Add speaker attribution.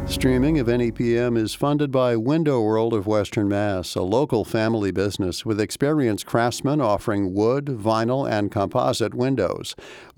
Speaker 1: Streaming of NEPM is funded by Window World of Western Mass, a local family business with experienced craftsmen offering wood, vinyl, and composite windows.